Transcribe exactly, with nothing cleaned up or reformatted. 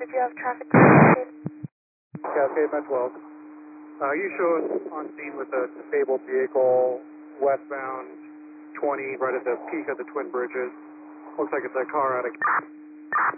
Did you have traffic? Cascade Met twelve. Uh, you show us on scene with a disabled vehicle, westbound twenty, right at the peak of the Twin Bridges. Looks like it's a car out of...